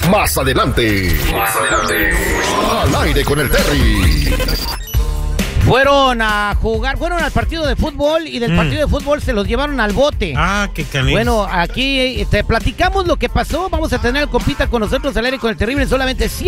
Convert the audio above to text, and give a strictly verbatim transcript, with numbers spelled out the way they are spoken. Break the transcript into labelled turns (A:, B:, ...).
A: Más adelante. Más adelante. Al aire con el Terry.
B: Fueron a jugar, fueron al partido de fútbol y del mm. partido de fútbol se los llevaron al bote.
C: Ah, qué canijo.
B: Bueno, aquí te platicamos lo que pasó. Vamos a tener al compita con nosotros al aire con el terrible en solamente